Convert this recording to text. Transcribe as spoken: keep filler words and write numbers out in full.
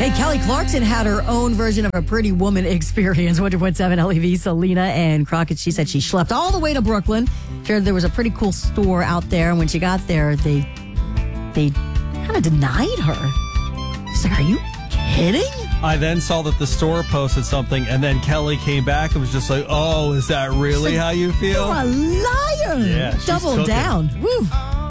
Hey, Kelly Clarkson had her own version of a Pretty Woman experience. one hundred point seven L E V, Selena and Crockett. She said she schlepped all the way to Brooklyn. Shared there was a pretty cool store out there. And when she got there, they they kind of denied her. She's like, are you kidding? I then saw that the store posted something, and then Kelly came back and was just like, oh, is that really like, how you feel? You're a liar. Yeah, she's Double cooking. down. Woo.